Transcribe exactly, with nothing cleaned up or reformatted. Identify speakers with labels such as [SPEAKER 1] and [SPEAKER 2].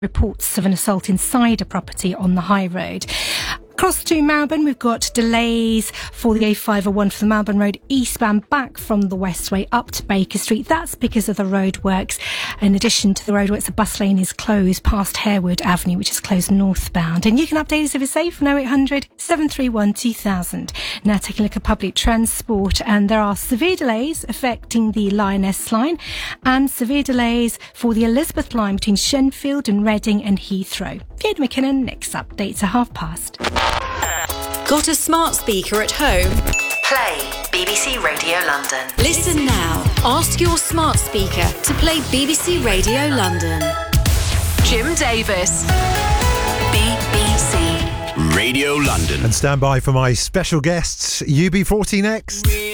[SPEAKER 1] reports of an assault inside a property on the High Road. Across to Marylebone, we've got delays for the A five oh one for the Marylebone Road eastbound back from the Westway up to Baker Street. That's because of the roadworks. In addition to the roadworks, the bus lane is closed past Harewood Avenue, which is closed northbound. And you can update us if it's safe on oh eight hundred, seven three one, two thousand. Now taking a look at public transport, and there are severe delays affecting the Lioness line and severe delays for the Elizabeth line between Shenfield and Reading and Heathrow. Fiona McKinnon, next updates at half past.
[SPEAKER 2] Got a smart speaker at home?
[SPEAKER 3] Play B B C Radio London.
[SPEAKER 2] Listen now. Ask your smart speaker to play B B C Radio London.
[SPEAKER 3] Jim Davis. B B C
[SPEAKER 4] Radio London.
[SPEAKER 5] And stand by for my special guests, U B forty next.